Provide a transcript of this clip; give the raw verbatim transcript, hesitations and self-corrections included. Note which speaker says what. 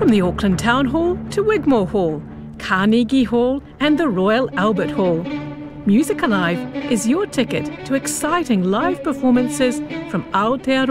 Speaker 1: From the Auckland Town Hall to Wigmore Hall, Carnegie Hall and the Royal Albert Hall, Music Alive is your ticket to exciting live performances from Aotearoa